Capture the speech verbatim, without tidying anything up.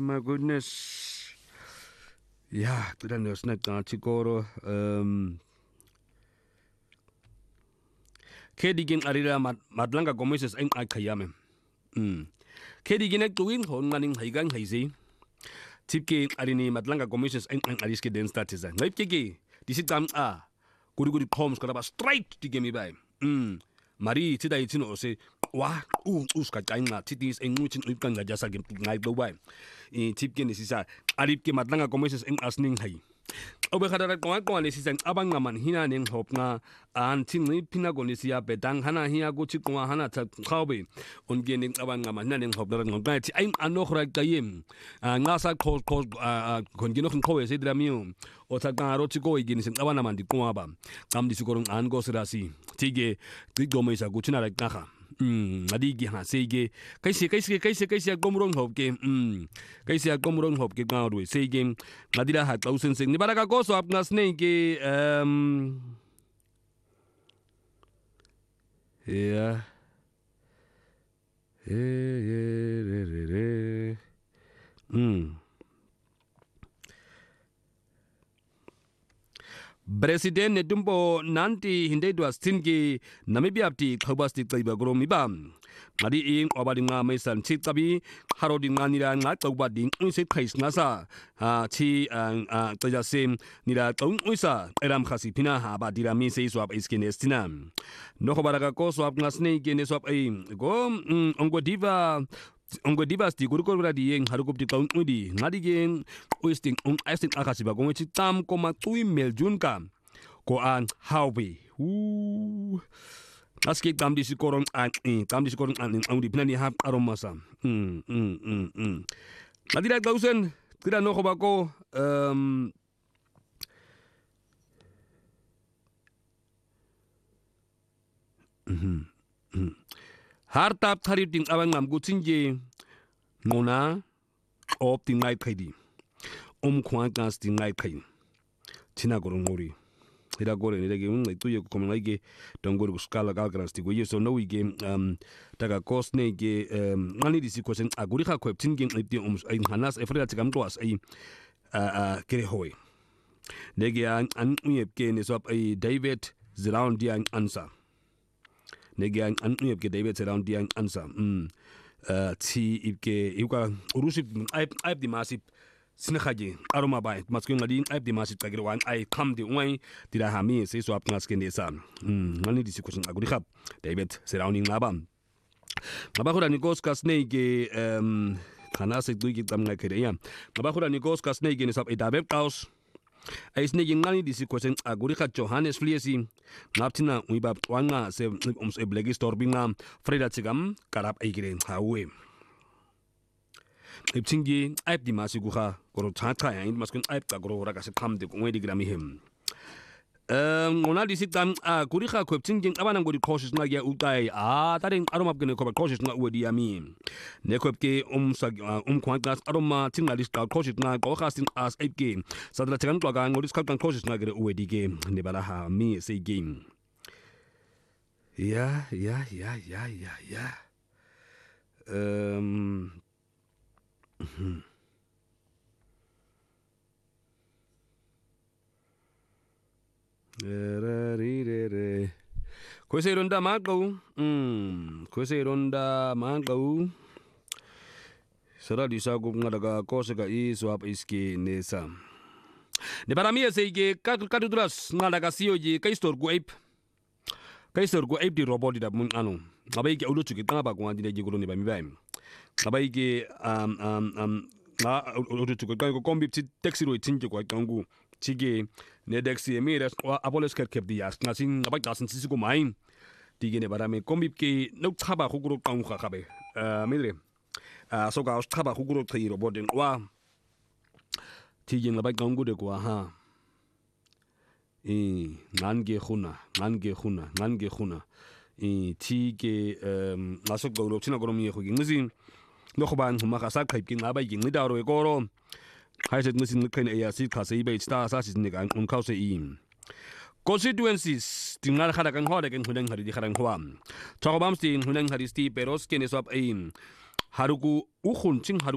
my goodness. Yeah, cila nesnak chikoro um Kedigin arira madlanga gomises en akayame. Mm. Kedigin tuwin hon maning haigang haisi. Tipke arini madlanga gomises en ariske den statiza. Naipke disitam a guri guri poms kala straight tigemi bay. Mm. Mari tida itino se wa u uska kainga titis en muchin ukanga jasa gem ngai blowai. I tipke nesisa aripke madlanga gomises en asning hai. Obe khadara kwa kwa nesisa abang naman hina ning hop nga an tingi pinagonisia bedang hana hiya go chikwa hana ta khawbe on gening abang naman hina ning hop dara ngai ti ein anokhra kayem nga sa ko ko kon gino khon khowe se dramiu o ta garo chiko igin sin abana man di kwa ba kam di sikorong an go sirasi tige ti gomai sa guchina ra kha um adigi ha sege kaise kaise kaise kaise gomrong hop ke um kaise gomrong hop ke garu sege nadira ha thousand sing ni baraka ko so apna snake ke um yeah yeah yeah um President Nedumbo nanti hindai dua stingi Namibia apti khobasti taiba gromi bam ngadi ing obadi nga maisan chi tabi harodi nga nira nga tawbadi unse khais ngasa ha chi a taja sim nira tong uisa eram khasi pina ha ba dirami se swap iskinestina no khobaraga ko swap ngasne gene swap ai go ongo diva ongo divas di guru guru di yeng harukup di taun udi ngadi gen oisting un aisting akasi ba gongi tam ko ma tui meljun ka ko an hawi u aski tam di sikorong an tam di sikorong an ang di pinani hap aromasa mm mm mm mm ngadi da thousand tira no ba ko um mhm mhm hartap thari ting awang nam gutinje ngona op ting ngai khaidi om khwa gas ting ngai khai china gorong ngori ira gore ni lege un tuye ko ngai ge dongor skala gal grans ti go yeso no we game um daga kosne ge um ngani disi ko sen aguri kha ko tin gen ti um ai hanas efra tigam to as ai a kere hoy lege an an uyep ke ne so ai David Ziround di an answer nege an uyep ke David Ziround di an answer mm uh ti ibke yuka urusip ai ai di masip sinakhaji aroma bai maskin ngadi ai di masip tagir wan ai kam di wai tira hami se so ap ngaske nesa mm ngani di sikusin aguri khap David Ziround ngabam ngaba khura ni koskas nege um kana se dugi tam nga kereya ngaba khura ni koskas nege ni sap idabeb kaus ais nege ngani di sikusin aguri kha Johannes Fliesi ngaptina uibab wanga se ums eblegi storbinga Freda Tigam karap eigire hawe iptingi aip di masiguha goro tata ya maskun aip ta goro raga se kam de ngwe di grami him um ngona di sitam a guri kha kweptingi abana ngori cautious nga ya utai a taring aroma gene ko cautious nga wedi ami ne kwepke um sa um kwantas aroma tinga list cautious nga ko khastin as aip game sadra tigan to ga ngori skal cautious nga gere wedi game ne bala ha mi se game ja ja ja ja ja ja um Re Kwese ronda mago mm kwese ronda mago Sara di sa go ngadaga kose ga i swap iski nesa Ne para mi ese ge katu katu dras ngadaga sioji kaistor go ape kaistor go ape di robot di da mun anu abai ke ulu chuki tanga ba ko andi de go ne ba mi ba abai ke um um um na ulu chuki ko kombi ti taxi ro tinje ko kangu tige ne dexi emira apoles ker kep dias nasin abai dasin sisigo main tige ne bara me kombi ke no thaba khugro kang kha khabe uh midre uh so ga thaba khugro thai robot den wa tige ne abai kangu de ko ha e ngange khuna ngange khuna ngange khuna e tige um aso go china go mi khu ngizin no khoban huma khasa khaip ki ngabai ki ngidaro e goro Haiset musin kan ya si khase ibe sta sa si ne kan un khause im constituencies tingal khada kan hode kan hunang hari di kharang hwam chawbam stin hunang hari sti peros ke ne sop aim haruku ukhun ching haruku